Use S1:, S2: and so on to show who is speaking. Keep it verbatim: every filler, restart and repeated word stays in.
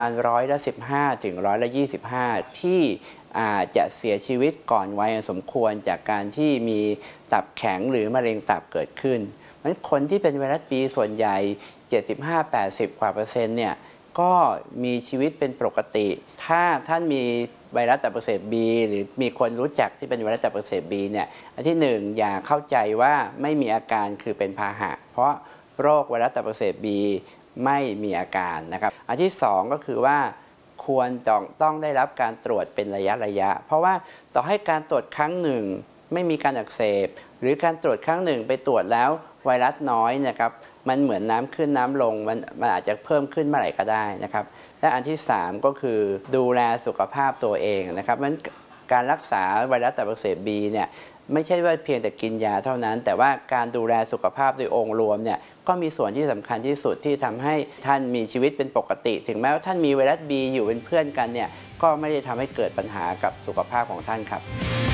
S1: อันร้อยละสิบห้าถึงร้อยละยี่สิบห้าที่อาจจะเสียชีวิตก่อนวัยสมควรจากการที่มีตับแข็งหรือมะเร็งตับเกิดขึ้นเพราะฉะนั้นคนที่เป็นไวรัสบีส่วนใหญ่ เจ็ดสิบห้าถึงแปดสิบ กว่าเปอร์เซ็นต์เนี่ยก็มีชีวิตเป็นปกติ ถ้าท่านมีไวรัสตับอักเสบบีหรือมีคนรู้จักที่เป็นไวรัสตับอักเสบบีเนี่ยอันที่หนึ่งอย่าเข้าใจว่าไม่มีอาการคือเป็นพาหะเพราะโรคไวรัสตับอักเสบบีไม่มีอาการนะครับอันที่สองก็คือว่าควรต้องต้องได้รับการตรวจเป็นระยะระยะเพราะว่าต่อให้การตรวจครั้งหนึ่งไม่มีการอักเสบหรือการตรวจครั้งหนึ่งไปตรวจแล้วไวรัสน้อยนะครับมันเหมือนน้ำขึ้นน้ำลงมันมันอาจจะเพิ่มขึ้นเมื่อไหร่ก็ได้นะครับและอันที่สามก็คือดูแลสุขภาพตัวเองนะครับมันการรักษาไวรัสตับอักเสบบีเนี่ยไม่ใช่ว่าเพียงแต่กินยาเท่านั้นแต่ว่าการดูแลสุขภาพโดยองค์รวมเนี่ยก็มีส่วนที่สำคัญที่สุดที่ทำให้ท่านมีชีวิตเป็นปกติถึงแม้ว่าท่านมีไวรัสบีอยู่เป็นเพื่อนกันเนี่ยก็ไม่ได้ทำให้เกิดปัญหากับสุขภาพของท่านครับ